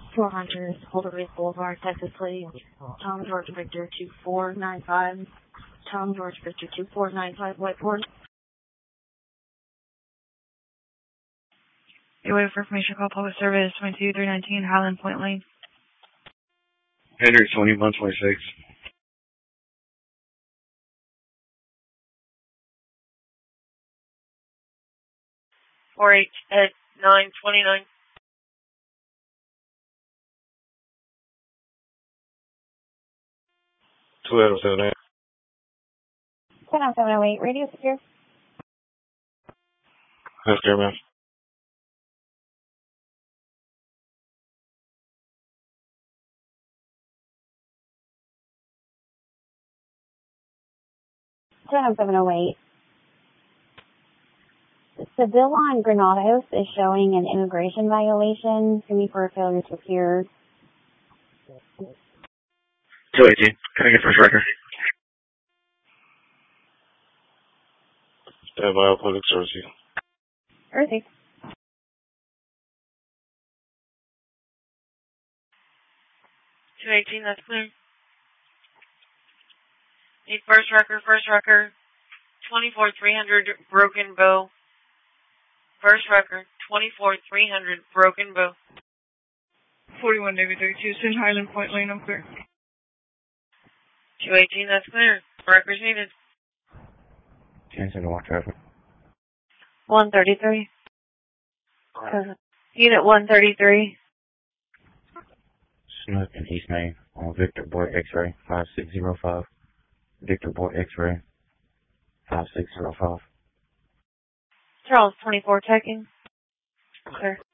400 Holder Reef Boulevard, Texas, please. Tom George Victor 2495. Tom George Victor 2495, Whiteport. You wait for information, call public service 22319 Highland Point Lane. Henry 2126. at 929. 2078. 708, radio secure. That's there, ma'am. Channel 708. Seville on Granados is showing an immigration violation. To me for a failure to appear. 218. Can I get first record? Stand by, public service. Earthy. 218, that's clear. Need first record, 24300 Broken Bow. First record, 24300 Broken Bow. 41 David 32, St. Highland Point Lane, I'm clear. 218, that's clear. Records needed. 1071 traffic. 133. Unit 133. Smith and East Main on Victor Boy X-ray 5605. Victor Boy X-ray 5605. Charles 24 checking. Clear.